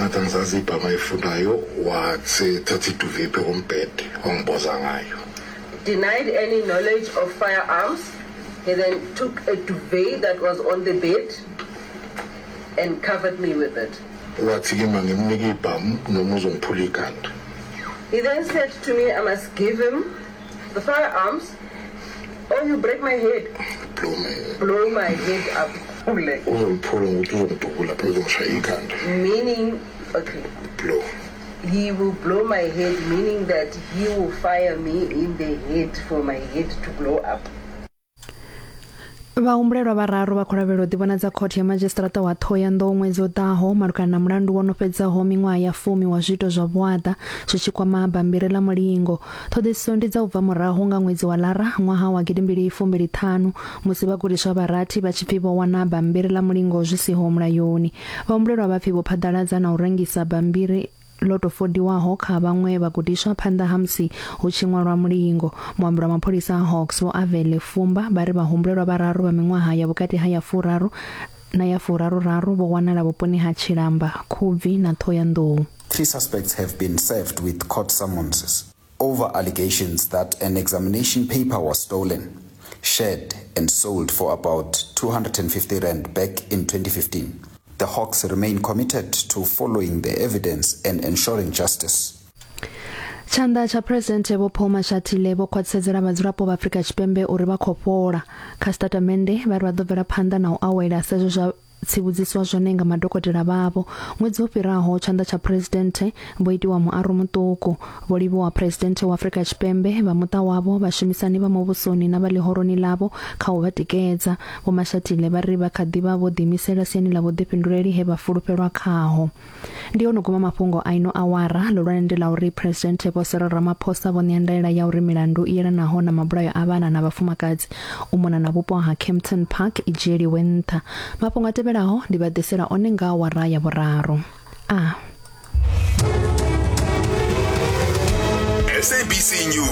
ngathi ngizazi ibhama efunayo wathi thatha iduvephi kombhede ongiboza ngayo. Denied any knowledge of firearms. He then took a duvet that was on the bed and covered me with it. Wathi ke mangimnike ibhamu noma uzongiphula ikhanda. He then said to me, I must give him the firearms or you break my head. Blow my head up. Meaning, okay. Blow. He will blow my head, meaning that he will fire me in the head for my head to blow up. Vahumbulela vararu va kholavhela ḓivhona dza khothe ya madzhisiṱiraṱa wa Thohoyandou ṅwedzi wo ḓaho malugana na mulandu wo no fhedzaho miṅwaha ya 10 wa zwiito zwa vhuaḓa zwi tshi kwama bammbiri ḽa mulingo. Ṱhoḓisiso ndi dza u bva murahu nga ṅwedzi wa Lara ṅwaha wa 2025 musi vhagudiswa vharathi vha tshi pfi vho wana bammbiri ḽa mulingo zwi siho mulayoni. Vhahumbulelwa vha pfi vho phaḓaladza na u rengisa bammbiri loto fodiwaho kha vhaṅwe vhagudiswa phanḓa ha musi hu tshi ṅwalwa mulingo. Muambuli wa mapholisa a Hawks vho Avele Fumba vha ri vhahumbulelwa vhararu vha miṅwaha ya vhukati ha ya 4 na ya 33 vho wanala vhuponi ha Tshilamba, Khubvi na Thohoyandou. 3 suspects have been served with court summonses over allegations that an examination paper was stolen, shared and sold for about 250 rand back in 2015. The Hawks remain committed to following the evidence and ensuring justice. Tshanḓa tsha President Vho Paul Mashatile vho khwaṱhisedzela vhadzulapo vha Afrika Tshipembe uri vha khou fhola kha statamende vha ri vha ḓo bvela phanḓa na u awela sa zwe zwa tsivhudziswa zwone nga madokotela vhavho. Ṅwedzi wo fhiraho tshanḓa tsha President vho itiwa muaro muṱuku vho livhuwa President wa Afrika Tshipembe vha muṱa wavho vhashumisani vha muvhusoni na vha ḽihoroni ḽavho kha u vha tikedza. Vho Mashatile vha ri vha kha ḓivha vho ḓiimisela siani ḽa vhuḓifhinduleli he vha fulufhelwa khaho. Ndi ono guma mafhungo a ino awara ḽihulwane ndi ḽa uri President Vho Cyril Ramaphosa vho ṋea ndaela ya uri milandu i yelanaho na mabulayo a vhana na vhafumakadzi u mona na vhupo ha Kempton Park i dzhieliwe nṱha. Mafhungo a tevhelaho ndi vha ḓisela one nga awara ya vhuraru. SABC News.